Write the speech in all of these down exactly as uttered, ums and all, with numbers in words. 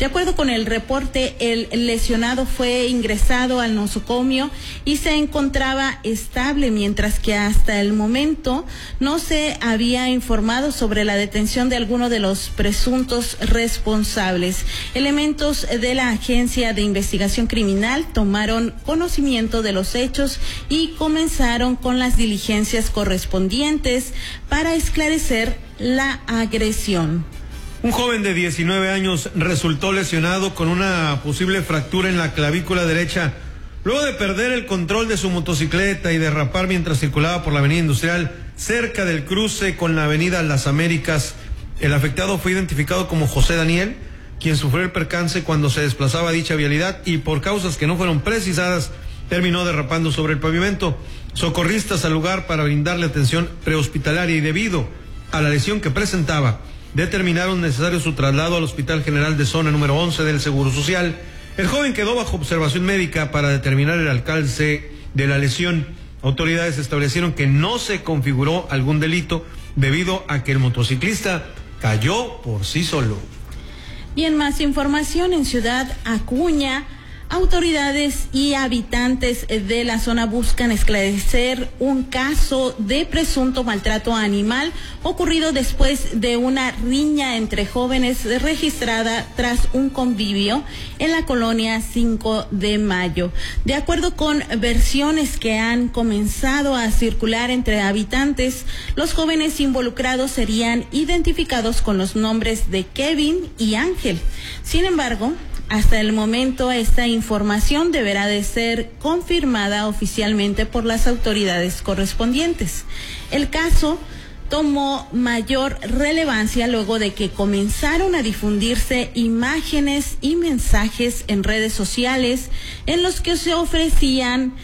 De acuerdo con el reporte, el lesionado fue ingresado al nosocomio y se encontraba estable, mientras que hasta el momento no se había informado sobre la detención de alguno de los presuntos responsables. Elementos de la Agencia de Investigación Criminal tomaron conocimiento de los hechos y comenzaron con las diligencias correspondientes para esclarecer la agresión. Un joven de diecinueve años resultó lesionado con una posible fractura en la clavícula derecha luego de perder el control de su motocicleta y derrapar mientras circulaba por la avenida Industrial cerca del cruce con la avenida Las Américas. El afectado fue identificado como José Daniel, quien sufrió el percance cuando se desplazaba a dicha vialidad y por causas que no fueron precisadas terminó derrapando sobre el pavimento. Socorristas al lugar para brindarle atención prehospitalaria y debido a la lesión que presentaba, determinaron necesario su traslado al Hospital General de Zona número once del Seguro Social. El joven quedó bajo observación médica para determinar el alcance de la lesión. Autoridades establecieron que no se configuró algún delito debido a que el motociclista cayó por sí solo. Y en más información, en Ciudad Acuña, autoridades y habitantes de la zona buscan esclarecer un caso de presunto maltrato animal ocurrido después de una riña entre jóvenes registrada tras un convivio en la colonia cinco de mayo. De acuerdo con versiones que han comenzado a circular entre habitantes, los jóvenes involucrados serían identificados con los nombres de Kevin y Ángel. Sin embargo, hasta el momento, esta información deberá de ser confirmada oficialmente por las autoridades correspondientes. El caso tomó mayor relevancia luego de que comenzaron a difundirse imágenes y mensajes en redes sociales en los que se ofrecían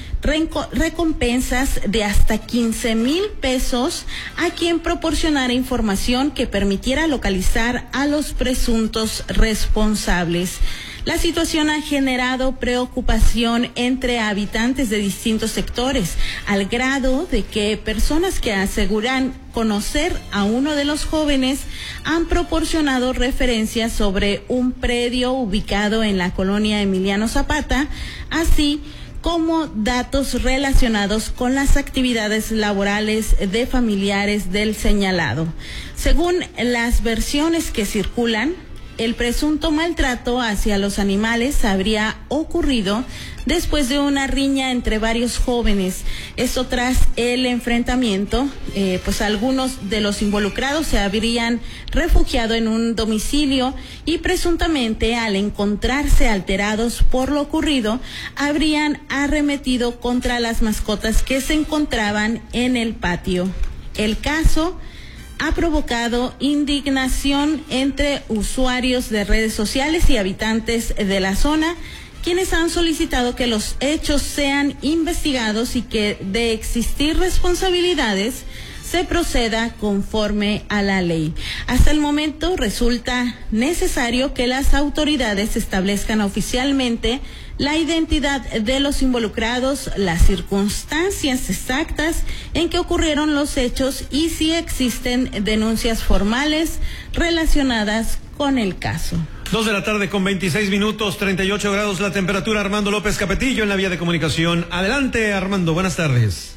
recompensas de hasta quince mil pesos a quien proporcionara información que permitiera localizar a los presuntos responsables. La situación ha generado preocupación entre habitantes de distintos sectores, al grado de que personas que aseguran conocer a uno de los jóvenes han proporcionado referencias sobre un predio ubicado en la colonia Emiliano Zapata, así como datos relacionados con las actividades laborales de familiares del señalado. Según las versiones que circulan, el presunto maltrato hacia los animales habría ocurrido después de una riña entre varios jóvenes. Esto tras el enfrentamiento, eh, pues algunos de los involucrados se habrían refugiado en un domicilio y presuntamente al encontrarse alterados por lo ocurrido, habrían arremetido contra las mascotas que se encontraban en el patio. El caso ha provocado indignación entre usuarios de redes sociales y habitantes de la zona, quienes han solicitado que los hechos sean investigados y que, de existir responsabilidades, se proceda conforme a la ley. Hasta el momento resulta necesario que las autoridades establezcan oficialmente la identidad de los involucrados, las circunstancias exactas en que ocurrieron los hechos y si existen denuncias formales relacionadas con el caso. Dos de la tarde con veintiséis minutos, treinta y ocho grados la temperatura. Armando López Capetillo en la vía de comunicación. Adelante, Armando, buenas tardes.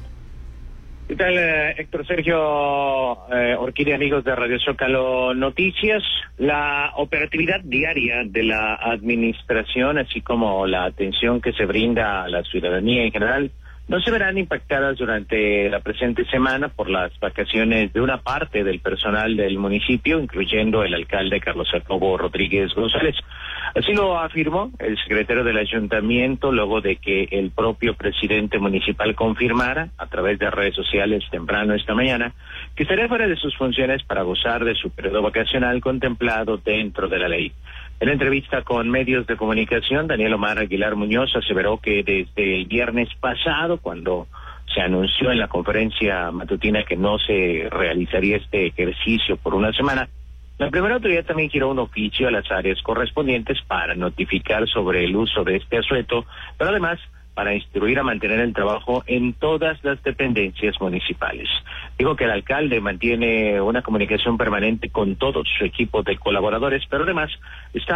¿Qué tal, eh, Héctor Sergio eh, Orquídea, amigos de Radio Zócalo Noticias? La operatividad diaria de la administración, así como la atención que se brinda a la ciudadanía en general, no se verán impactadas durante la presente semana por las vacaciones de una parte del personal del municipio, incluyendo el alcalde Carlos Jacobo Rodríguez González. Así lo afirmó el secretario del ayuntamiento luego de que el propio presidente municipal confirmara a través de redes sociales temprano esta mañana que estaría fuera de sus funciones para gozar de su periodo vacacional contemplado dentro de la ley. En la entrevista con medios de comunicación, Daniel Omar Aguilar Muñoz aseveró que desde el viernes pasado, cuando se anunció en la conferencia matutina que no se realizaría este ejercicio por una semana, la primera autoridad también giró un oficio a las áreas correspondientes para notificar sobre el uso de este asueto, pero además para instruir a mantener el trabajo en todas las dependencias municipales. Digo que el alcalde mantiene una comunicación permanente con todo su equipo de colaboradores, pero además está